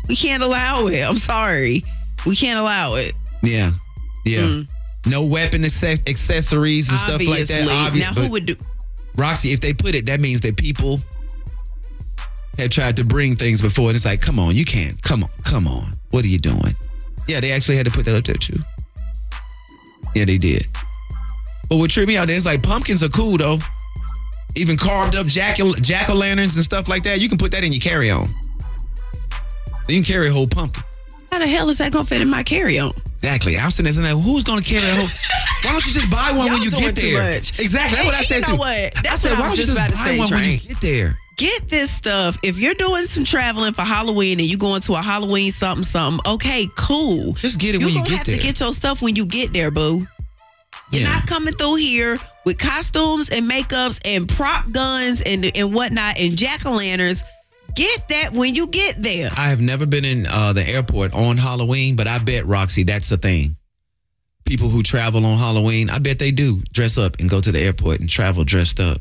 We can't allow it. I'm sorry. We can't allow it. Yeah. No weapon accessories and stuff like that. Now, who would do? Roxy, if they put it, that means that people have tried to bring things before, and it's like, come on, you can't. Come on. What are you doing? Yeah, they actually had to put that up there too. Yeah, they did. But what tripped me out there is like pumpkins are cool though. Even carved up jack-o'-lanterns and stuff like that. You can put that in your carry-on. You can carry a whole pumpkin. How the hell is that gonna fit in my carry-on? Exactly. I'm sitting there saying, who's gonna carry a whole? Why don't you just buy one when you get there? Exactly. That's what I said too. You know what? That's what I was just about to say, when you get there. Get this stuff. If you're doing some traveling for Halloween and you going to a Halloween something, okay, cool. Just get it when you get there. You have to get your stuff when you get there, boo. You're not coming through here with costumes and makeups and prop guns and whatnot and jack-o'-lanterns. Get that when you get there. I have never been in the airport on Halloween, but I bet, Roxy, that's a thing. People who travel on Halloween, I bet they do dress up and go to the airport and travel dressed up.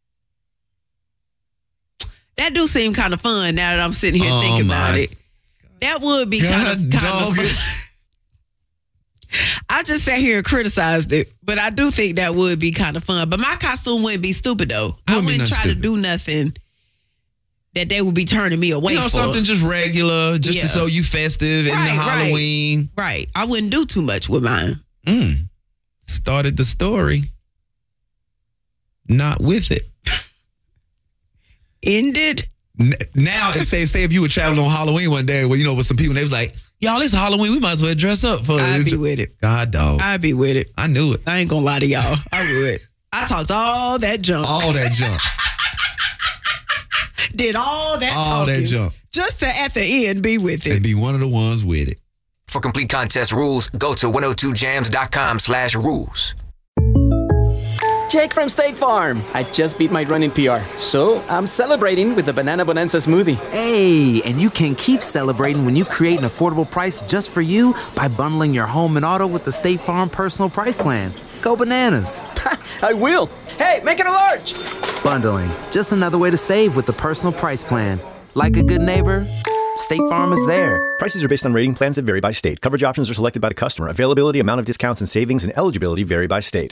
That do seem kind of fun now that I'm sitting here thinking about it. That would be kind of fun. I just sat here and criticized it, but I do think that would be kind of fun. But my costume wouldn't be stupid, though. I wouldn't try to do nothing that they would be turning me away from. Something just regular, just to show you festive in the Halloween. Right. I wouldn't do too much with mine. Started the story. Not with it. Ended. Now, say if you were traveling on Halloween one day, with some people, they was like, y'all, it's Halloween. We might as well dress up for it. I'd be with it. God, dog. I'd be with it. I knew it. I ain't gonna lie to y'all. I would. I talked all that junk. Did all that talking. Just to, at the end, be with it. And be one of the ones with it. For complete contest rules, go to 102jams.com/rules. Jake from State Farm. I just beat my run in PR, so I'm celebrating with the Banana Bonanza smoothie. Hey, and you can keep celebrating when you create an affordable price just for you by bundling your home and auto with the State Farm Personal Price Plan. Go bananas. I will. Hey, make it a large. Bundling, just another way to save with the Personal Price Plan. Like a good neighbor, State Farm is there. Prices are based on rating plans that vary by state. Coverage options are selected by the customer. Availability, amount of discounts and savings, and eligibility vary by state.